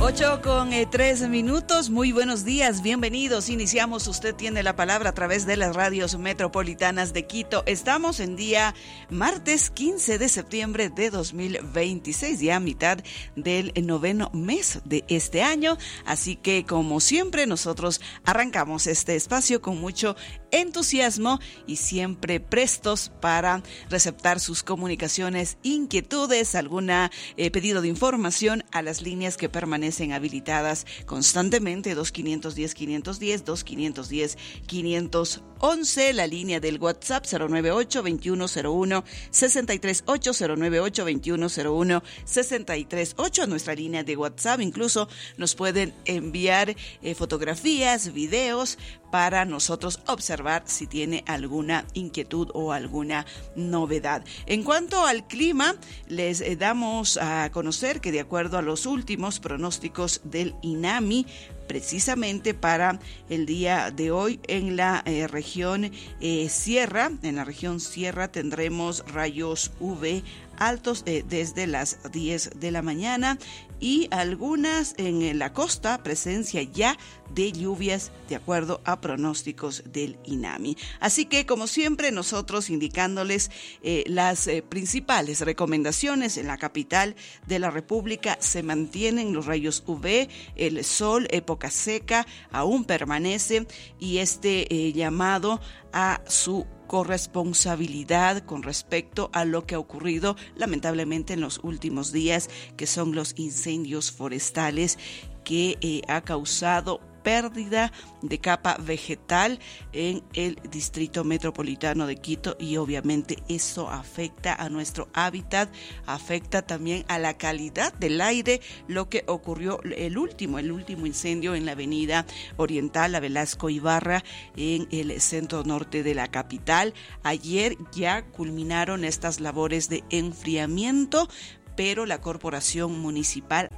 8:03. Muy buenos días, bienvenidos. Iniciamos Usted tiene la palabra a través de las radios metropolitanas de Quito. Estamos en día martes 15 de septiembre de 2026, ya a mitad del 9º mes de este año. Así que, como siempre, nosotros arrancamos este espacio con mucho entusiasmo y siempre prestos para receptar sus comunicaciones, inquietudes, alguna pedido de información a las líneas que permanecen habilitadas constantemente: 2510-510, 2510-511, la línea del WhatsApp 098-2101-638, 098-2101-638, nuestra línea de WhatsApp. Incluso nos pueden enviar fotografías, videos para nosotros observar si tiene alguna inquietud o alguna novedad. En cuanto al clima, les damos a conocer que de acuerdo a los últimos pronósticos del INAMI, precisamente para el día de hoy en la región Sierra, tendremos rayos UV altos desde las 10 de la mañana y algunas en la costa, presencia ya de lluvias de acuerdo a pronósticos del INAMI. Así que, como siempre, nosotros indicándoles las principales recomendaciones. En la capital de la República se mantienen los rayos UV, el sol, época seca, aún permanece, y este llamado a su corresponsabilidad con respecto a lo que ha ocurrido lamentablemente en los últimos días, que son los incendios forestales que ha causado pérdida de capa vegetal en el distrito metropolitano de Quito, y obviamente eso afecta a nuestro hábitat, afecta también a la calidad del aire. Lo que ocurrió el último incendio en la avenida Oriental, la Velasco Ibarra, en el centro norte de la capital. Ayer ya culminaron estas labores de enfriamiento, pero la corporación municipal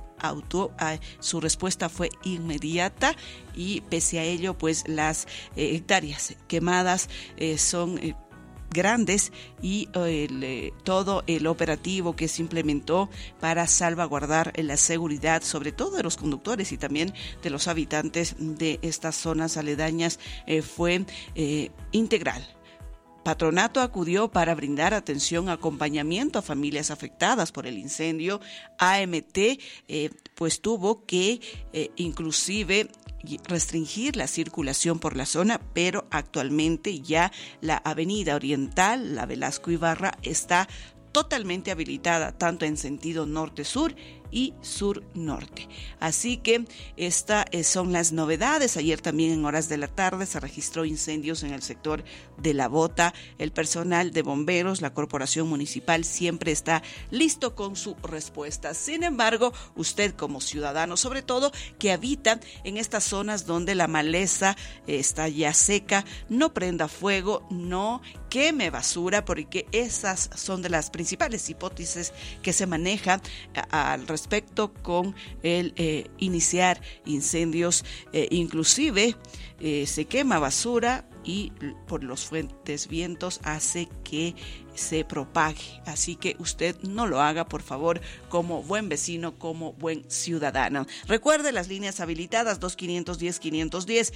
su respuesta fue inmediata, y pese a ello, pues las hectáreas quemadas son grandes, y todo el operativo que se implementó para salvaguardar la seguridad, sobre todo de los conductores y también de los habitantes de estas zonas aledañas, fue integral. Patronato acudió para brindar atención, acompañamiento a familias afectadas por el incendio. AMT pues tuvo que inclusive restringir la circulación por la zona, pero actualmente ya la avenida Oriental, la Velasco Ibarra, está totalmente habilitada, tanto en sentido norte-sur y sur-norte. Así que estas son las novedades. Ayer también en horas de la tarde se registró incendios en el sector de La Bota. El personal de bomberos, la corporación municipal, siempre está listo con su respuesta. Sin embargo, usted como ciudadano, sobre todo que habita en estas zonas donde la maleza está ya seca, no prenda fuego, no queme basura, porque esas son de las principales hipótesis que se manejan al respecto con el iniciar incendios. Inclusive se quema basura y por los fuertes vientos hace que se propague. Así que usted no lo haga, por favor, como buen vecino, como buen ciudadano. Recuerde las líneas habilitadas: 2510-510,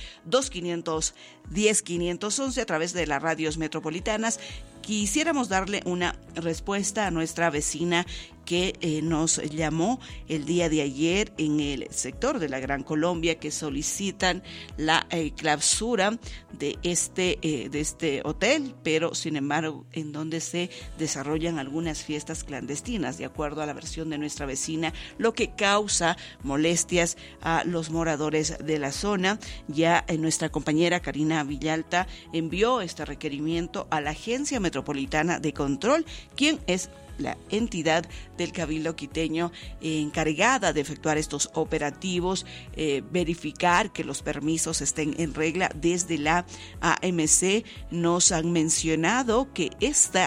2510-511 a través de las radios metropolitanas. Quisiéramos darle una respuesta a nuestra vecina que nos llamó el día de ayer en el sector de la Gran Colombia, que solicitan la clausura de este hotel, pero sin embargo en donde se desarrollan algunas fiestas clandestinas, de acuerdo a la versión de nuestra vecina, lo que causa molestias a los moradores de la zona. Ya nuestra compañera Karina Villalta envió este requerimiento a la Agencia Metropolitana de Control, quien es la entidad del Cabildo quiteño encargada de efectuar estos operativos, verificar que los permisos estén en regla. Desde la AMC nos han mencionado que este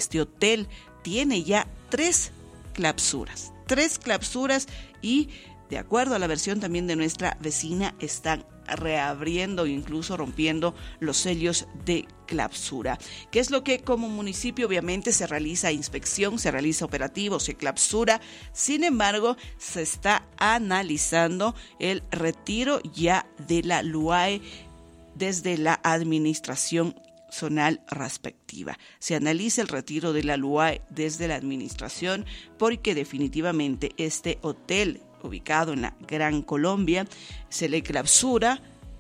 hotel tiene ya tres clausuras y de acuerdo a la versión también de nuestra vecina, están reabriendo, incluso rompiendo los sellos de clausura. ¿Qué es lo que como municipio? Obviamente se realiza inspección, se realiza operativo, se clausura. Sin embargo, se está analizando el retiro ya de la LUAE desde la administración zonal respectiva. Se analiza el retiro de la LUAE desde la administración porque definitivamente este hotel ubicado en la Gran Colombia se le clausura,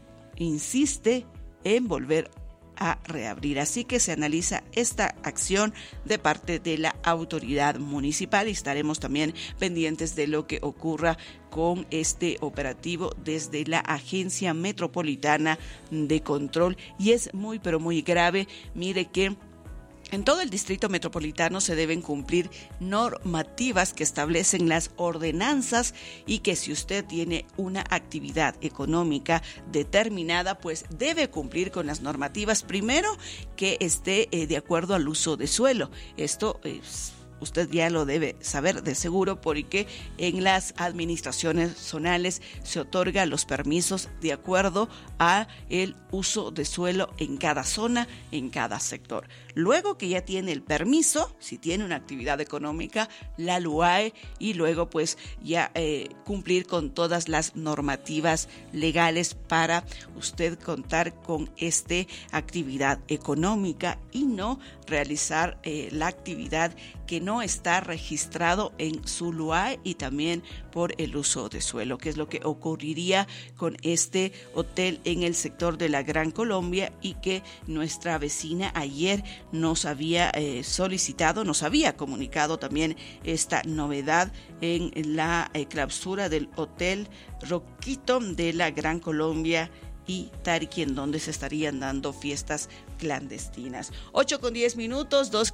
insiste en volver a reabrir. Así que se analiza esta acción de parte de la autoridad municipal y estaremos también pendientes de lo que ocurra con este operativo desde la Agencia Metropolitana de Control. Y es muy, pero muy grave. Mire que en todo el distrito metropolitano se deben cumplir normativas que establecen las ordenanzas y que si usted tiene una actividad económica determinada, pues debe cumplir con las normativas. Primero, que esté de acuerdo al uso de suelo. Esto usted ya lo debe saber de seguro porque en las administraciones zonales se otorga los permisos de acuerdo a el uso de suelo en cada zona, en cada sector. Luego que ya tiene el permiso, si tiene una actividad económica, la LUAE, y luego pues ya cumplir con todas las normativas legales para usted contar con esta actividad económica y no realizar la actividad que no está registrado en su LUAE y también por el uso de suelo, que es lo que ocurriría con este hotel en el sector de la Gran Colombia y que nuestra vecina ayer nos había solicitado, nos había comunicado también esta novedad en la clausura del Hotel Roquito de la Gran Colombia y Tariqui, en donde se estarían dando fiestas clandestinas. 8:10,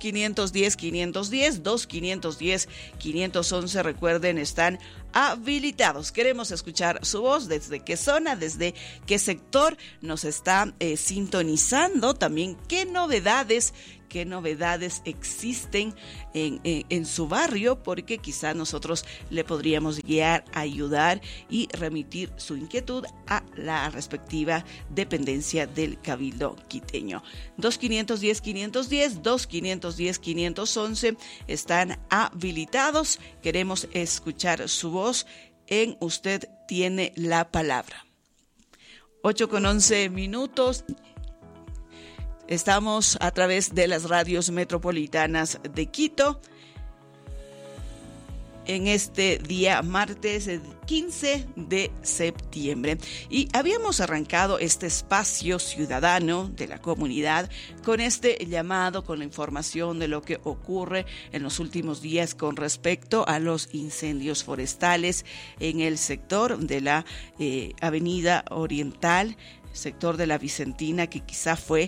2510-510, 2510-511, recuerden, están habilitados. Queremos escuchar su voz, desde qué zona, desde qué sector nos está sintonizando, también qué novedades existen en su barrio, porque quizá nosotros le podríamos guiar, ayudar y remitir su inquietud a la respectiva dependencia del Cabildo quiteño. 2510-510, 2510-511 están habilitados. Queremos escuchar su voz en Usted Tiene la Palabra. 8:11. Estamos a través de las radios metropolitanas de Quito en este día martes 15 de septiembre. Y habíamos arrancado este espacio ciudadano de la comunidad con este llamado, con la información de lo que ocurre en los últimos días con respecto a los incendios forestales en el sector de la Avenida Oriental, sector de la Vicentina, que quizá fue